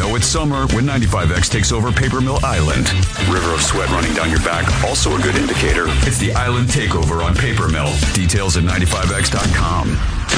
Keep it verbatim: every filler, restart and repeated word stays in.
Know it's summer when ninety-five X takes over Paper Mill Island. River of sweat running down your back, also a good indicator. It's the Island Takeover on Paper Mill. Details at ninety-five X dot com.